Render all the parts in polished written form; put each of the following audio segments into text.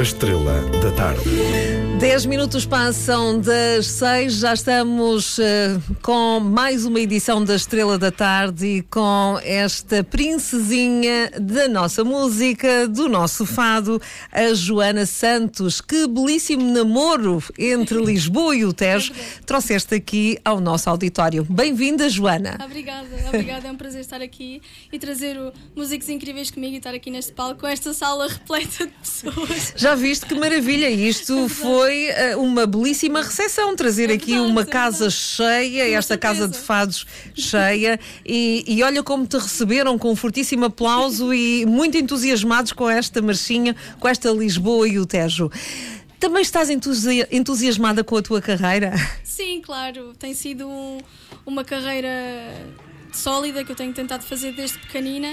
Estrela da Tarde. 10 minutos passam das 6, já estamos com mais uma edição da Estrela da Tarde e com esta princesinha da nossa música, do nosso fado, a Joana Santos. Que belíssimo namoro entre Lisboa e o Tejo trouxeste aqui ao nosso auditório. Bem-vinda, Joana. Obrigada, é um prazer estar aqui e trazer músicos incríveis comigo e estar aqui neste palco com esta sala repleta de pessoas. Já viste que maravilha, isto foi uma belíssima recepção, trazer aqui uma casa cheia, esta casa de fados cheia e olha como te receberam com um fortíssimo aplauso e muito entusiasmados com esta marchinha, com esta Lisboa e o Tejo. Também estás entusiasmada com a tua carreira? Sim, claro, tem sido uma carreira sólida que eu tenho tentado fazer desde pequenina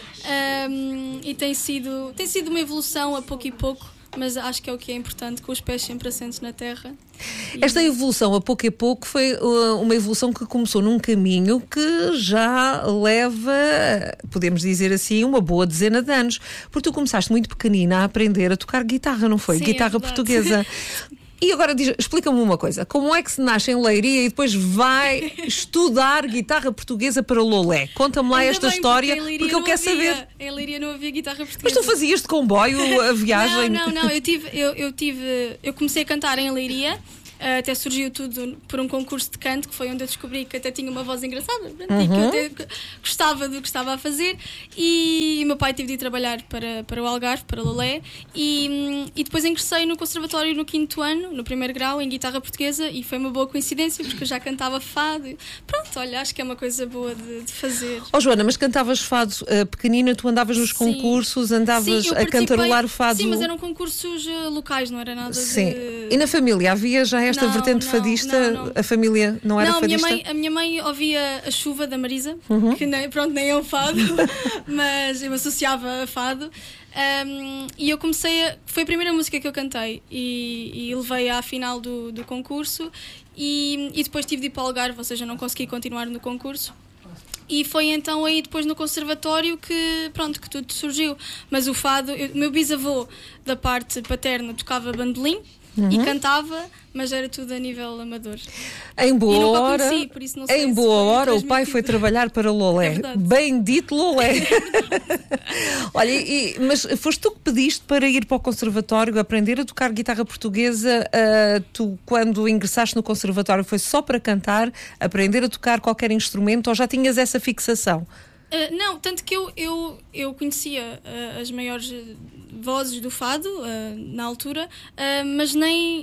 e tem sido uma evolução a pouco e pouco. Mas acho que é o que é importante, com os pés sempre assentes na terra. Esta evolução, a pouco e pouco, foi uma evolução que começou num caminho que já leva, podemos dizer assim, uma boa dezena de anos. Porque tu começaste muito pequenina a aprender a tocar guitarra, não foi? Sim, guitarra portuguesa. E agora explica-me uma coisa, como é que se nasce em Leiria e depois vai estudar guitarra portuguesa para Lolé? Conta-me lá esta história, porque eu quero saber. Em Leiria não havia guitarra portuguesa. Mas tu fazias de comboio a viagem? Não, eu comecei a cantar em Leiria. Até surgiu tudo por um concurso de canto, que foi onde eu descobri que até tinha uma voz engraçada, e que eu até gostava do que estava a fazer. E o meu pai teve de ir trabalhar para o Algarve, para Lolé, e depois ingressei no conservatório no 5º ano, no 1º grau, em guitarra portuguesa, e foi uma boa coincidência, porque eu já cantava fado. Pronto, olha, acho que é uma coisa boa de fazer. Joana, mas cantavas fado pequenina, tu andavas nos concursos, andavas a cantarolar o fado? Sim, mas eram concursos locais, não era nada Sim. E na família havia já esta vertente fadista? Não. A família não era fadista? A minha mãe ouvia A Chuva da Marisa, que nem é um fado, mas eu associava a fado. E eu foi a primeira música que eu cantei e levei à final do concurso e depois tive de ir para o Algarve, ou seja, não consegui continuar no concurso. E foi então aí depois no conservatório que tudo surgiu. Mas o fado, o meu bisavô da parte paterna tocava bandolim e cantava, mas era tudo a nível amador. Em boa hora, conheci, por isso não sei em boa hora o pai foi trabalhar para Lolé. Bendito Lolé. Olha, mas foste tu que pediste para ir para o conservatório aprender a tocar guitarra portuguesa? Tu, quando ingressaste no conservatório, foi só para cantar, aprender a tocar qualquer instrumento, ou já tinhas essa fixação? Não, tanto que eu conhecia as maiores vozes do fado na altura, mas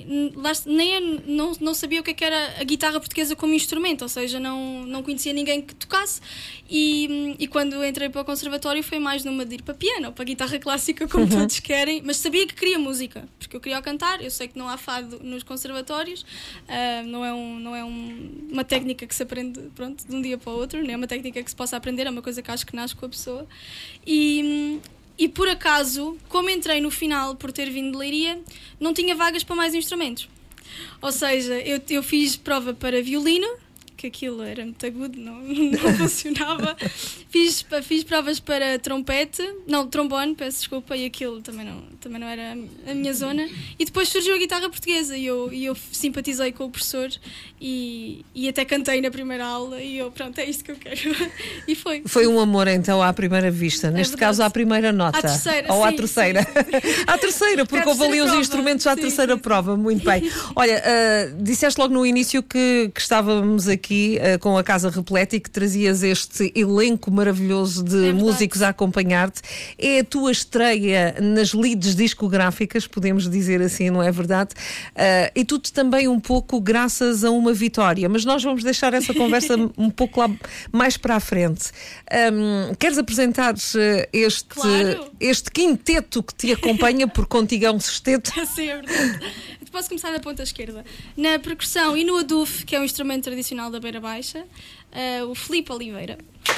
não sabia o que era a guitarra portuguesa como instrumento, ou seja, não conhecia ninguém que tocasse. E quando entrei para o conservatório foi mais numa de ir para piano ou para guitarra clássica, como todos querem, mas sabia que queria música, porque eu queria cantar. Eu sei que não há fado nos conservatórios, não é uma técnica que se aprende de um dia para o outro, não é uma técnica que se possa aprender, é uma coisa que acho que nasce com a pessoa. E por acaso, como entrei no final por ter vindo de Leiria, não tinha vagas para mais instrumentos. Ou seja, eu fiz prova para violino, que aquilo era muito agudo, não funcionava. Fiz provas para trombone, peço desculpa, e aquilo também não era a minha zona. E depois surgiu a guitarra portuguesa e eu simpatizei com o professor e até cantei na primeira aula e pronto, é isto que eu quero. E foi. Foi um amor então à primeira vista, neste caso à primeira nota. À terceira, ou à sim, terceira. Sim. À terceira, porque houve ali os instrumentos à terceira prova, muito bem. Olha, disseste logo no início que estávamos aqui com a casa repleta e que trazias este elenco maravilhoso de músicos a acompanhar-te. É a tua estreia nas leads discográficas, podemos dizer assim, não é verdade? E tudo também um pouco graças a uma vitória, mas nós vamos deixar essa conversa um pouco lá mais para a frente. Queres apresentar este quinteto que te acompanha, por contigo é um sexteto? Sim, é verdade. Posso começar na ponta esquerda. Na percussão e no adufo, que é um instrumento tradicional da Beira Baixa, o Filipe Oliveira.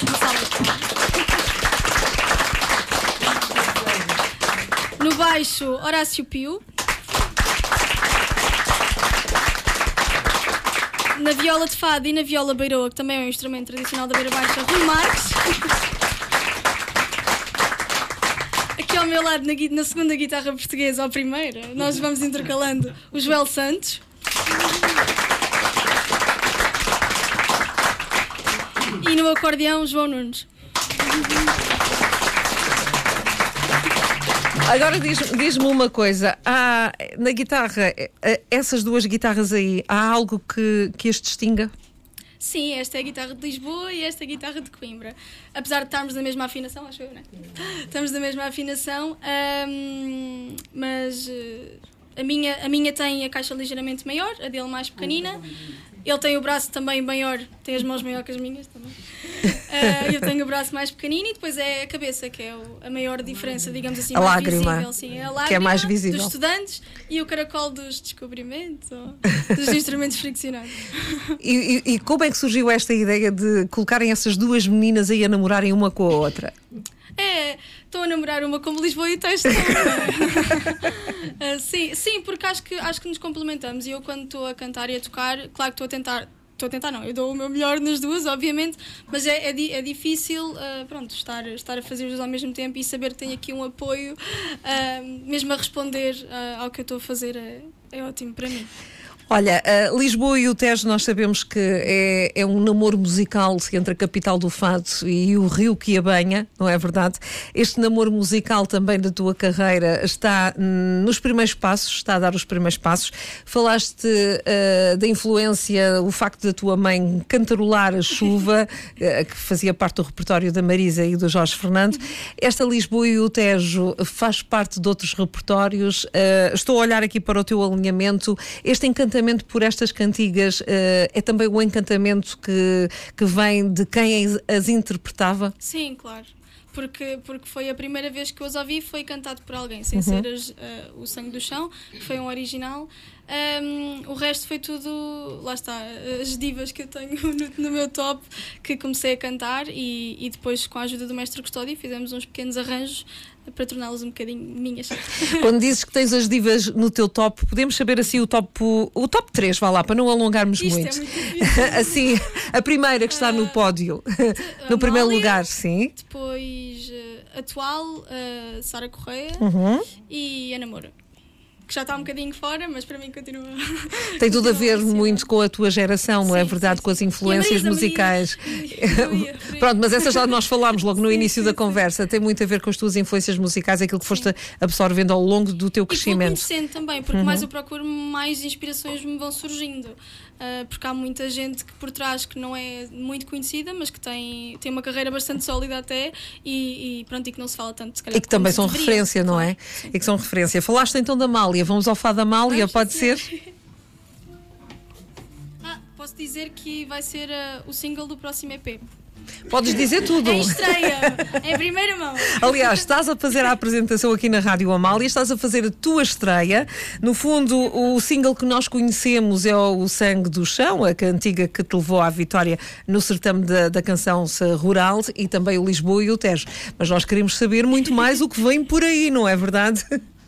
No baixo, Horácio Pio. Na viola de fado e na viola beiroa, que também é um instrumento tradicional da Beira Baixa, Rui Marques. Aqui ao meu lado, na segunda guitarra portuguesa, ou primeira, nós vamos intercalando o Joel Santos. E no acordeão, João Nunes. Agora diz-me uma coisa. Na guitarra, essas duas guitarras aí, há algo que as distinga? Sim, esta é a guitarra de Lisboa e esta é a guitarra de Coimbra. Apesar de estarmos na mesma afinação, acho eu, não é? Estamos na mesma afinação, mas a minha tem a caixa ligeiramente maior, a dele mais pequenina. Ele tem o braço também maior, tem as mãos maiores que as minhas também. Eu tenho o braço mais pequenino e depois é a cabeça, que é a maior diferença, digamos assim, a mais lágrima, visível. Sim, é a lágrima que é mais visível dos estudantes e o caracol dos descobrimentos, ou dos instrumentos friccionados. E como é que surgiu esta ideia de colocarem essas duas meninas aí a namorarem uma com a outra? Estou a namorar uma como Lisboa e o texto. Sim, porque acho que nos complementamos. E eu, quando estou a cantar e a tocar, claro que estou a tentar não, eu dou o meu melhor nas duas, obviamente, mas é difícil estar a fazer os dois ao mesmo tempo e saber que tenho aqui um apoio, mesmo a responder ao que eu estou a fazer, é ótimo para mim. Olha, Lisboa e o Tejo, nós sabemos que é um namoro musical entre a capital do fado e o rio que a banha, não é verdade? Este namoro musical também da tua carreira está nos primeiros passos, está a dar os primeiros passos. Falaste da influência, o facto da tua mãe cantarolar a chuva, que fazia parte do repertório da Marisa e do Jorge Fernando. Esta Lisboa e o Tejo faz parte de outros repertórios. Estou a olhar aqui para o teu alinhamento. Este encantamento por estas cantigas é também o encantamento que vem de quem as interpretava? Sim, claro. Porque foi a primeira vez que eu as ouvi, foi cantado por alguém, sem ser o Sangue do Chão, que foi um original. O resto foi tudo, lá está, as divas que eu tenho no meu top, que comecei a cantar e depois, com a ajuda do mestre Custódio, fizemos uns pequenos arranjos para torná-las um bocadinho minhas. Quando dizes que tens as divas no teu top, podemos saber assim o top 3, vá lá, para não alongarmos Isto muito. É muito difícil. Assim, a primeira que está no pódio, no primeiro lugar, sim. Depois, atual, Sara Correia e Ana Moura. Que já está um bocadinho fora, mas para mim continua. Tem tudo a ver muito com a tua geração, não é verdade? Sim. Com as influências musicais. Pronto, mas essa já nós falámos logo no início da conversa. Tem muito a ver com as tuas influências musicais, aquilo que foste absorvendo ao longo do teu crescimento. E vou conhecendo também, porque mais eu procuro, mais inspirações me vão surgindo. Porque há muita gente que por trás que não é muito conhecida, mas que tem uma carreira bastante sólida até e que não se fala tanto, se calhar. E que também são referência, não é? Sim. E que são referência. Falaste então da Amália, vamos ao Fado da Amália, pode ser? Posso dizer que vai ser o single do próximo EP. Podes dizer tudo. Em estreia, em primeira mão. Aliás, estás a fazer a apresentação aqui na Rádio Amália, estás a fazer a tua estreia. No fundo, o single que nós conhecemos é o Sangue do Chão, a cantiga que te levou à vitória no certame da canção rural, e também o Lisboa e o Tejo. Mas nós queremos saber muito mais o que vem por aí, não é verdade?